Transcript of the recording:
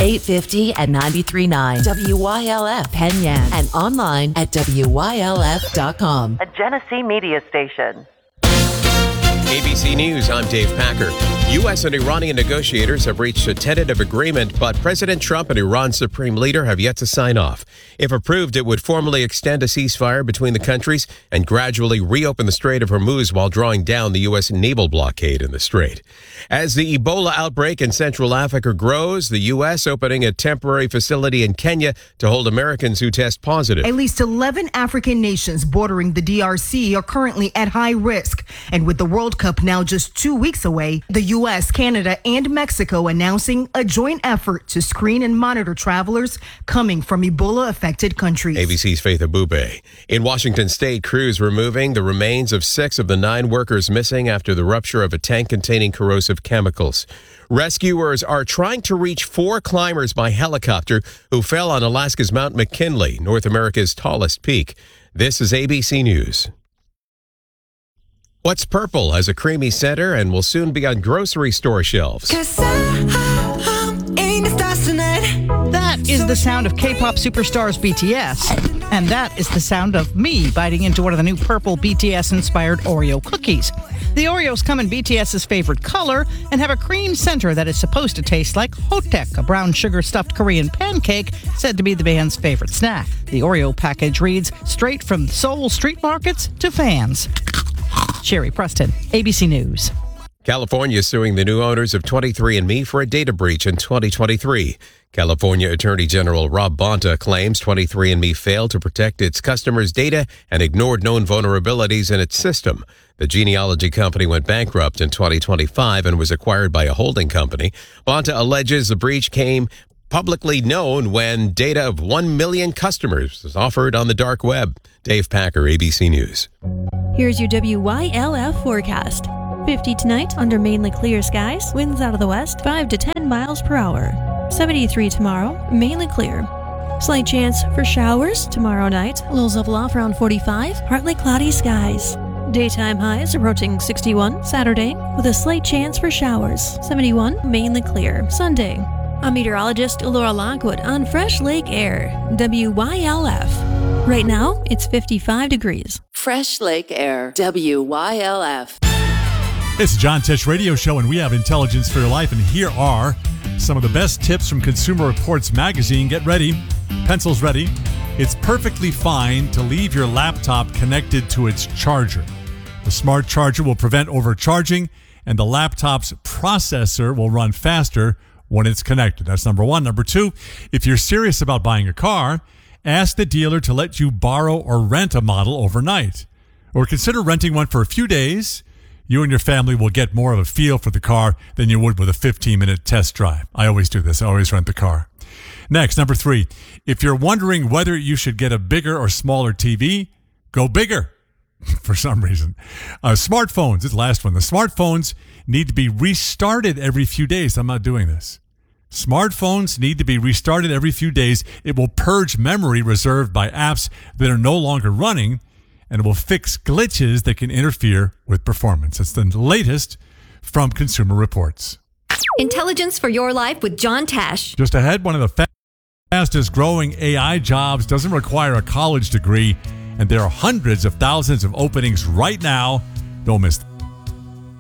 850 and 93.9 WYLF Penyan and online at WYLF.com. A Genesee media station. ABC News, I'm Dave Packer. U.S. and Iranian negotiators have reached a tentative agreement, but President Trump and Iran's supreme leader have yet to sign off. If approved, it would formally extend a ceasefire between the countries and gradually reopen the Strait of Hormuz while drawing down the U.S. naval blockade in the strait. As the Ebola outbreak in Central Africa grows, the U.S. opening a temporary facility in Kenya to hold Americans who test positive. At least 11 African nations bordering the DRC are currently at high risk. And with the World Cup now just 2 weeks away, the U.S., Canada, and Mexico announcing a joint effort to screen and monitor travelers coming from Ebola-affected countries. ABC's Faith Abube. In Washington state, crews removing the remains of 6 of the 9 workers missing after the rupture of a tank containing corrosive chemicals. Rescuers are trying to reach 4 climbers by helicopter who fell on Alaska's Mount McKinley, North America's tallest peak. This is ABC News. What's Purple has a creamy center and will soon be on grocery store shelves. That is the sound of K-pop superstars BTS. And that is the sound of me biting into one of the new purple BTS-inspired Oreo cookies. The Oreos come in BTS's favorite color and have a cream center that is supposed to taste like Hotek, a brown sugar-stuffed Korean pancake said to be the band's favorite snack. The Oreo package reads, "Straight from Seoul street markets to fans." Sherry Preston, ABC News. California is suing the new owners of 23andMe for a data breach in 2023. California Attorney General Rob Bonta claims 23andMe failed to protect its customers' data and ignored known vulnerabilities in its system. The genealogy company went bankrupt in 2025 and was acquired by a holding company. Bonta alleges the breach came publicly known when data of 1 million customers was offered on the dark web. Dave Packer, ABC News. Here's your WYLF forecast. 50 tonight under mainly clear skies. Winds out of the west, 5 to 10 miles per hour. 73 tomorrow, mainly clear. Slight chance for showers tomorrow night. Lows level off around 45, partly cloudy skies. Daytime highs approaching 61 Saturday with a slight chance for showers. 71, mainly clear. Sunday. I'm meteorologist Laura Lockwood on Fresh Lake Air, WYLF. Right now, it's 55 degrees. Fresh Lake Air, WYLF. It's the John Tesh Radio Show, and we have intelligence for your life. And here are some of the best tips from Consumer Reports magazine. Get ready. Pencils ready. It's perfectly fine to leave your laptop connected to its charger. The smart charger will prevent overcharging, and the laptop's processor will run faster when it's connected. That's number one. Number two, if you're serious about buying a car, ask the dealer to let you borrow or rent a model overnight. Or consider renting one for a few days. You and your family will get more of a feel for the car than you would with a 15-minute test drive. I always do this. I always rent the car. Next, number three, if you're wondering whether you should get a bigger or smaller TV, go bigger for some reason. Smartphones, this is the last one. The smartphones need to be restarted every few days. I'm not doing this. Smartphones need to be restarted every few days. It will purge memory reserved by apps that are no longer running, and it will fix glitches that can interfere with performance. It's the latest from Consumer Reports. Intelligence for your life with John Tesh. Just ahead, one of the fastest growing AI jobs doesn't require a college degree, and there are hundreds of thousands of openings right now. Don't miss them.